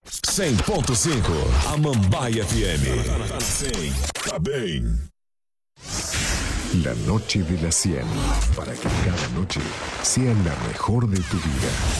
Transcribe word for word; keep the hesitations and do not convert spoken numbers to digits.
cem ponto cinco, a Mambaia F M. cem, tá bem. La noche de la cien, para que cada noche sea la mejor de tu vida.